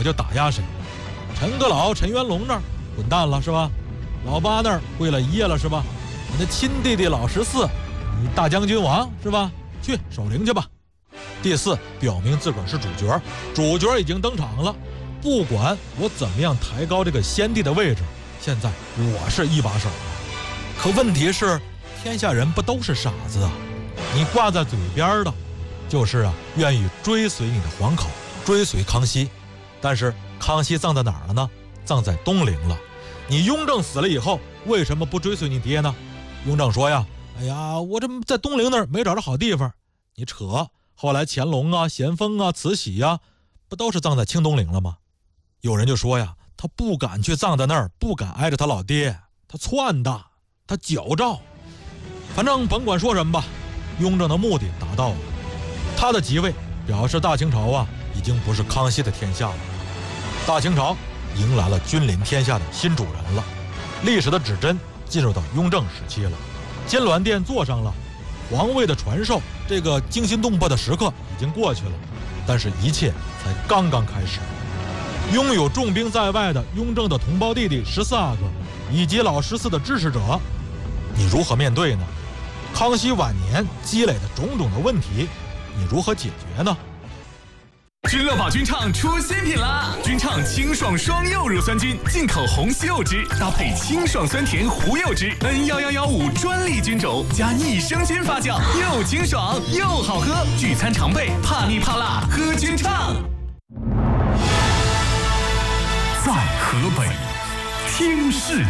就打压谁。陈阁老、陈元龙那儿滚蛋了是吧？老八那儿跪了一夜了是吧？你的亲弟弟老14，你大将军王是吧？去守灵去吧。第4，表明自个儿是主角，主角已经登场了。不管我怎么样抬高这个先帝的位置，现在我是一把手了。可问题是，天下人不都是傻子啊？你挂在嘴边的，就是愿意追随你的皇口，追随康熙。但是康熙葬在哪儿了呢？葬在东陵了。你雍正死了以后，为什么不追随你爹呢？雍正说呀，哎呀，我这在东陵那儿没找着好地方。你扯，后来乾隆啊、咸丰啊、慈禧啊，不都是葬在清东陵了吗？有人就说呀，他不敢去葬在那儿，不敢挨着他老爹，他撺掇，他矫诏。反正甭管说什么吧，雍正的目的达到了。他的即位表示大清朝已经不是康熙的天下了，大清朝迎来了君临天下的新主人了。历史的指针进入到雍正时期了，金銮殿坐上了，皇位的传授这个惊心动魄的时刻已经过去了，但是一切才刚刚开始。拥有重兵在外的雍正的同胞弟弟14阿哥以及老14的支持者，你如何面对呢？康熙晚年积累的种种的问题，你如何解决呢？ 君乐宝君畅出新品啦！君畅清爽双柚乳酸菌，进口红西柚汁，搭配清爽酸甜胡柚汁 ，N1115专利菌种加益生菌发酵，又清爽又好喝。聚餐常备，怕腻怕辣，喝君畅。在河北，听世